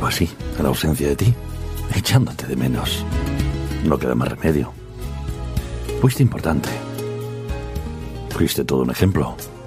así, en la ausencia de ti, echándote de menos. No queda más remedio. Fuiste importante. Fuiste todo un ejemplo.